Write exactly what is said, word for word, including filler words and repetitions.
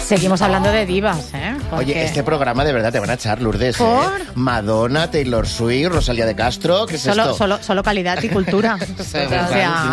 Seguimos hablando de divas, ¿eh? Porque... Oye, este programa de verdad te van a echar, Lourdes, ¿Por? ¿eh? Madonna, Taylor Swift, Rosalía de Castro, ¿qué es solo, esto? solo, solo calidad y cultura. Sí, o sea,